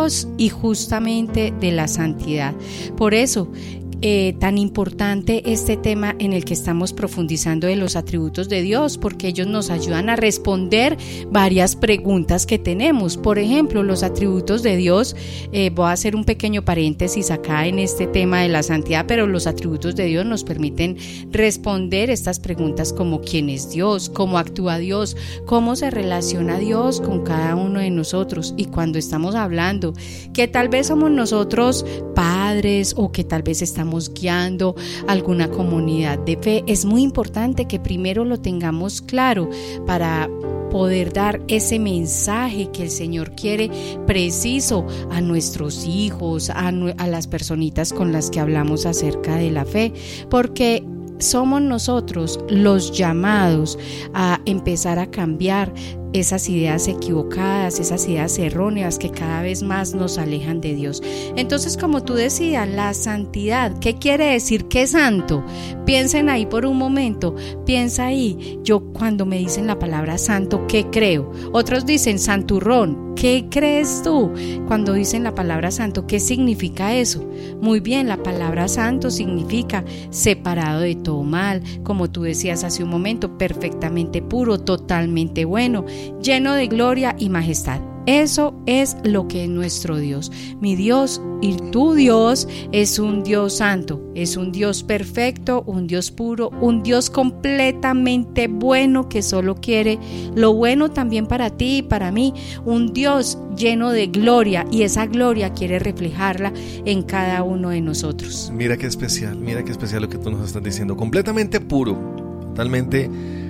Dios y justamente de la santidad. Por eso, tan importante este tema en el que estamos profundizando de los atributos de Dios, porque ellos nos ayudan a responder varias preguntas que tenemos. Por ejemplo, los atributos de Dios, voy a hacer un pequeño paréntesis acá en este tema de la santidad, pero los atributos de Dios nos permiten responder estas preguntas como quién es Dios, cómo actúa Dios, cómo se relaciona Dios con cada uno de nosotros. Y cuando estamos hablando que tal vez somos nosotros padres o que tal vez estamos guiando alguna comunidad de fe, es muy importante que primero lo tengamos claro para poder dar ese mensaje que el Señor quiere preciso a nuestros hijos, a las personitas con las que hablamos acerca de la fe, porque somos nosotros los llamados a empezar a cambiar esas ideas equivocadas, esas ideas erróneas que cada vez más nos alejan de Dios. Entonces, como tú decías, la santidad, ¿qué quiere decir? ¿Qué es santo? Piensen ahí por un momento, piensa ahí. Yo cuando me dicen la palabra santo, ¿qué creo? Otros dicen santurrón. ¿Qué crees tú cuando dicen la palabra santo? ¿Qué significa eso? Muy bien, la palabra santo significa separado de todo mal, como tú decías hace un momento, perfectamente puro, totalmente bueno, lleno de gloria y majestad. Eso es lo que es nuestro Dios. Mi Dios y tu Dios es un Dios santo, es un Dios perfecto, un Dios puro, un Dios completamente bueno que solo quiere lo bueno también para ti y para mí, un Dios lleno de gloria y esa gloria quiere reflejarla en cada uno de nosotros. Mira qué especial lo que tú nos estás diciendo, completamente puro, totalmente.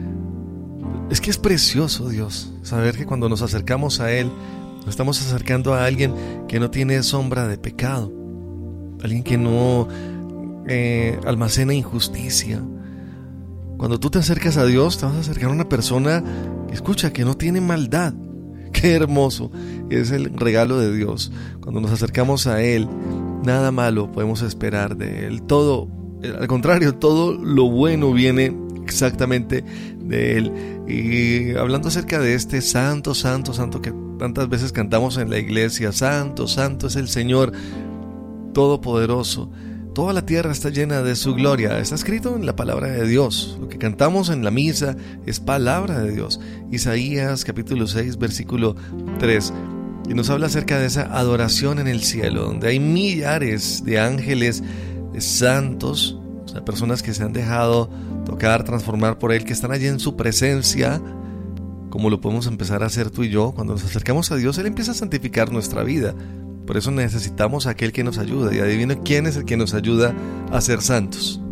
Es que es precioso, Dios, saber que cuando nos acercamos a Él, nos estamos acercando a alguien que no tiene sombra de pecado, alguien que no almacena injusticia. Cuando tú te acercas a Dios, te vas a acercar a una persona que escucha, que no tiene maldad. Qué hermoso es el regalo de Dios. Cuando nos acercamos a Él, nada malo podemos esperar de Él. Todo, al contrario, todo lo bueno viene exactamente de Él. Y hablando acerca de este santo, santo, santo que tantas veces cantamos en la iglesia, santo, santo es el Señor Todopoderoso. Toda la tierra está llena de su gloria. Está escrito en la palabra de Dios. Lo que cantamos en la misa es palabra de Dios. Isaías capítulo 6 versículo 3. Y nos habla acerca de esa adoración en el cielo, donde hay millares de ángeles, de santos, o sea, personas que se han dejado tocar, transformar por Él, que están allí en su presencia, como lo podemos empezar a hacer tú y yo. Cuando nos acercamos a Dios, Él empieza a santificar nuestra vida. Por eso necesitamos a aquel que nos ayuda. Y adivina quién es el que nos ayuda a ser santos.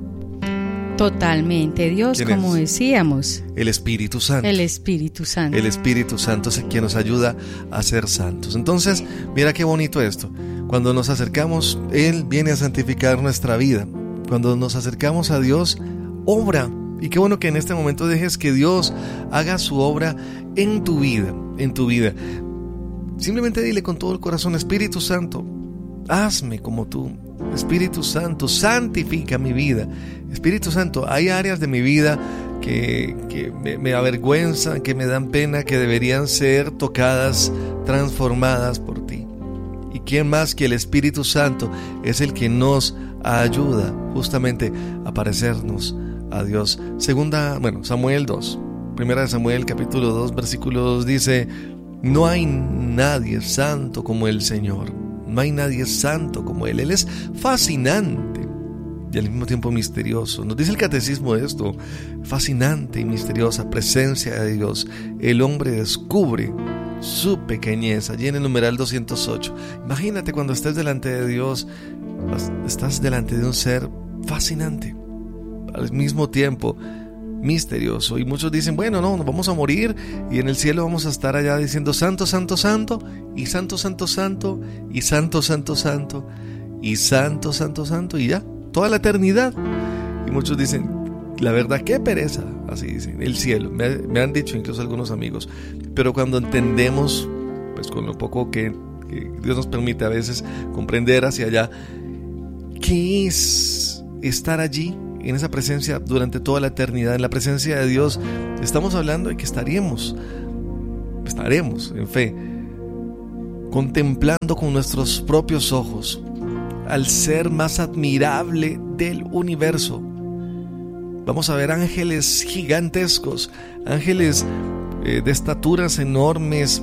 Totalmente, Dios, como decíamos. El Espíritu Santo. El Espíritu Santo. El Espíritu Santo es el que nos ayuda a ser santos. Entonces, mira qué bonito esto. Cuando nos acercamos, Él viene a santificar nuestra vida. Cuando nos acercamos a Dios, obra. Y qué bueno que en este momento dejes que Dios haga su obra en tu vida, en tu vida. Simplemente dile con todo el corazón: Espíritu Santo, hazme como tú. Espíritu Santo, santifica mi vida. Espíritu Santo, hay áreas de mi vida que me avergüenzan, que me dan pena, que deberían ser tocadas, transformadas por ti. ¿Y quién más que el Espíritu Santo es el que nos ayuda justamente a parecernos a Dios? Samuel 2. Primera de Samuel capítulo 2 versículo 2 dice: no hay nadie santo como el Señor. No hay nadie santo como Él. Él es fascinante y al mismo tiempo misterioso. Nos dice el catecismo esto: fascinante y misteriosa presencia de Dios. El hombre descubre su pequeñez. Allí en el numeral 208. Imagínate cuando estés delante de Dios, estás delante de un ser fascinante, al mismo tiempo misterioso. Y muchos dicen: bueno, no, nos vamos a morir y en el cielo vamos a estar allá diciendo santo, santo, santo, y santo, santo, santo, y santo, santo, santo, y santo, santo, santo, y ya, toda la eternidad. Y muchos dicen: la verdad, qué pereza, así dicen, el cielo. Me han dicho incluso algunos amigos. Pero cuando entendemos, pues con lo poco que Dios nos permite a veces comprender hacia allá, ¿qué es estar allí en esa presencia durante toda la eternidad, en la presencia de Dios? Estamos hablando de que estaremos en fe contemplando con nuestros propios ojos al ser más admirable del universo. Vamos a ver ángeles gigantescos, ángeles de estaturas enormes,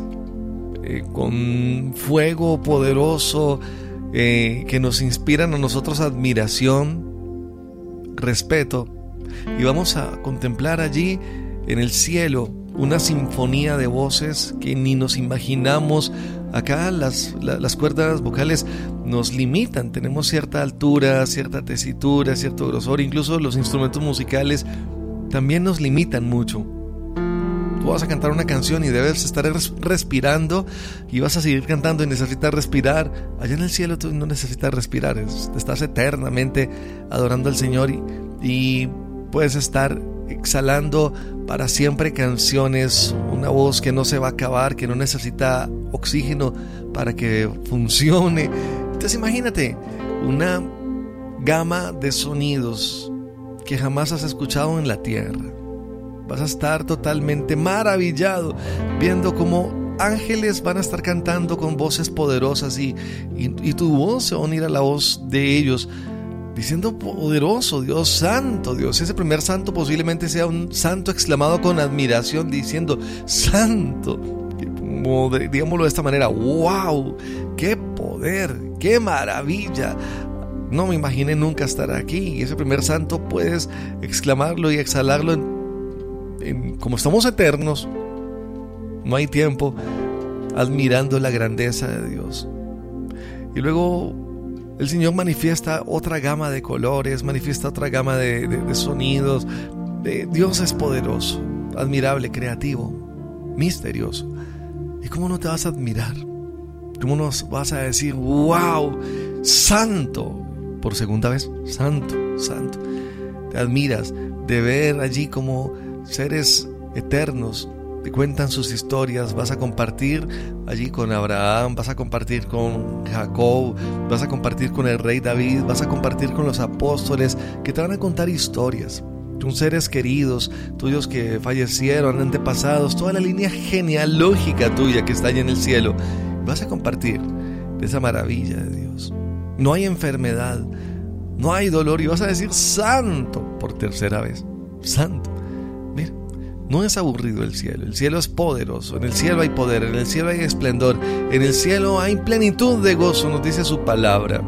con fuego poderoso, que nos inspiran a nosotros admiración, respeto. Y vamos a contemplar allí en el cielo una sinfonía de voces que ni nos imaginamos. Acá las cuerdas vocales nos limitan, tenemos cierta altura, cierta tesitura, cierto grosor, incluso los instrumentos musicales también nos limitan mucho. Tú vas a cantar una canción y debes estar respirando, y vas a seguir cantando y necesitas respirar. Allá en el cielo tú no necesitas respirar, estás eternamente adorando al Señor y puedes estar exhalando para siempre canciones, una voz que no se va a acabar, que no necesita oxígeno para que funcione. Entonces imagínate una gama de sonidos que jamás has escuchado en la tierra. Vas a estar totalmente maravillado viendo cómo ángeles van a estar cantando con voces poderosas y tu voz se va a unir a la voz de ellos, diciendo: poderoso Dios, santo Dios. Ese primer santo posiblemente sea un santo exclamado con admiración, diciendo: santo, como digámoslo de esta manera, wow, qué poder, qué maravilla. No me imaginé nunca estar aquí. Y ese primer santo puedes exclamarlo y exhalarlo como estamos eternos, no hay tiempo, admirando la grandeza de Dios. Y luego el Señor manifiesta otra gama de colores, manifiesta otra gama de sonidos. Dios es poderoso, admirable, creativo, misterioso. ¿Y cómo no te vas a admirar? ¿Cómo no vas a decir: wow, santo? Por segunda vez, santo, santo. Te admiras de ver allí como seres eternos te cuentan sus historias. Vas a compartir allí con Abraham, vas a compartir con Jacob, vas a compartir con el rey David, vas a compartir con los apóstoles que te van a contar historias. Son seres queridos tuyos que fallecieron, antepasados, toda la línea genealógica tuya que está allí en el cielo. Vas a compartir de esa maravilla de Dios. No hay enfermedad, no hay dolor, y vas a decir: santo, por tercera vez, santo. Mira, no es aburrido el cielo es poderoso. En el cielo hay poder, en el cielo hay esplendor, en el cielo hay plenitud de gozo, nos dice su palabra,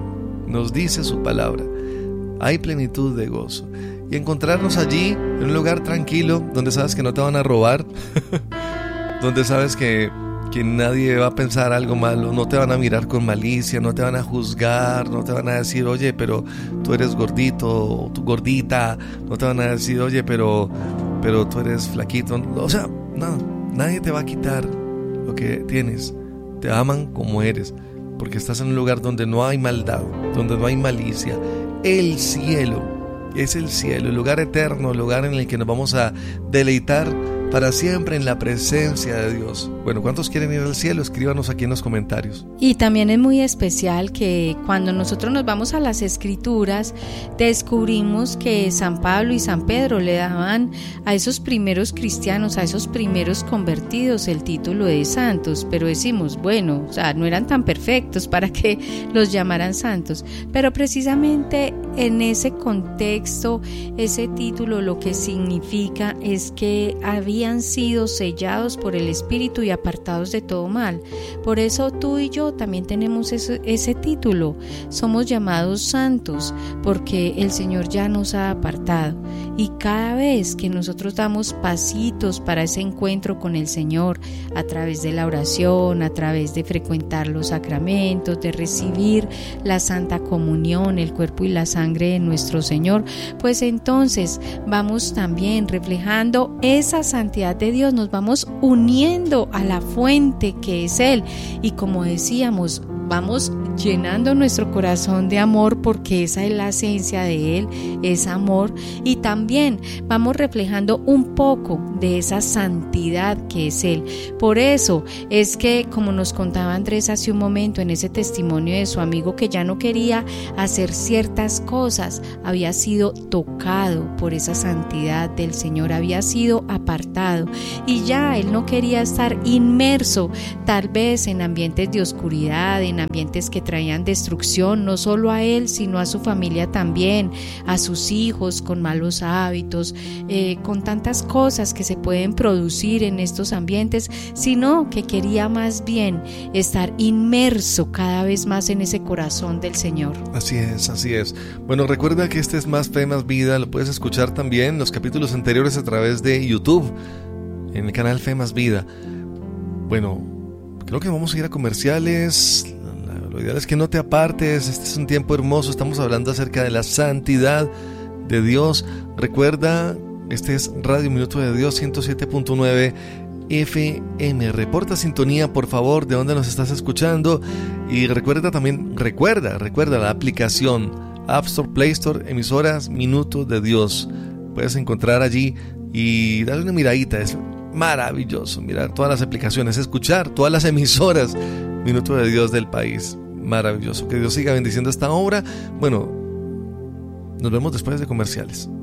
hay plenitud de gozo. Y encontrarnos allí en un lugar tranquilo, donde sabes que no te van a robar, donde sabes que nadie va a pensar algo malo, no te van a mirar con malicia, no te van a juzgar, no te van a decir: oye, pero tú eres gordito, o tú gordita, no te van a decir: oye, pero tú eres flaquito. O sea, no, nadie te va a quitar lo que tienes. Te aman como eres, porque estás en un lugar donde no hay maldad, donde no hay malicia. El cielo es el cielo, el lugar eterno, el lugar en el que nos vamos a deleitar para siempre en la presencia de Dios. Bueno, ¿cuántos quieren ir al cielo? Escríbanos aquí en los comentarios. Y también es muy especial que cuando nosotros nos vamos a las Escrituras, descubrimos que San Pablo y San Pedro le daban a esos primeros cristianos, a esos primeros convertidos, el título de santos. Pero decimos: bueno, o sea, no eran tan perfectos para que los llamaran santos. Pero precisamente en ese contexto, ese título lo que significa es que habían sido sellados por el Espíritu y apartados de todo mal. Por eso tú y yo también tenemos ese título. Somos llamados santos porque el Señor ya nos ha apartado. Y cada vez que nosotros damos pasitos para ese encuentro con el Señor, a través de la oración, a través de frecuentar los sacramentos, de recibir la Santa Comunión, el cuerpo y la sangre de nuestro Señor, pues entonces vamos también reflejando esa santidad de Dios, nos vamos uniendo a la fuente que es Él. Y como decíamos, vamos llenando nuestro corazón de amor, porque esa es la esencia de Él, es amor, y también vamos reflejando un poco de esa santidad que es Él. Por eso es que, como nos contaba Andrés hace un momento en ese testimonio de su amigo que ya no quería hacer ciertas cosas, había sido tocado por esa santidad del Señor, había sido apartado y ya él no quería estar inmerso tal vez en ambientes de oscuridad, en ambientes que traían destrucción, no solo a él sino a su familia también, a sus hijos, con malos hábitos, con tantas cosas que se pueden producir en estos ambientes, sino que quería más bien estar inmerso cada vez más en ese corazón del Señor. Así es, así es. Bueno, recuerda que este es Más Fe, Más Vida, lo puedes escuchar también los capítulos anteriores a través de YouTube, en el canal Fe Más Vida. Bueno, creo que vamos a ir a comerciales. Lo ideal es que no te apartes, este es un tiempo hermoso, estamos hablando acerca de la santidad de Dios. Recuerda, este es Radio Minuto de Dios 107.9 FM. Reporta sintonía, por favor, de dónde nos estás escuchando. Y recuerda también, recuerda la aplicación App Store, Play Store, emisoras Minuto de Dios. Puedes encontrar allí y darle una miradita. Es maravilloso mirar todas las aplicaciones, escuchar todas las emisoras Minuto de Dios del país. Maravilloso. Que Dios siga bendiciendo esta obra. Bueno, nos vemos después de comerciales.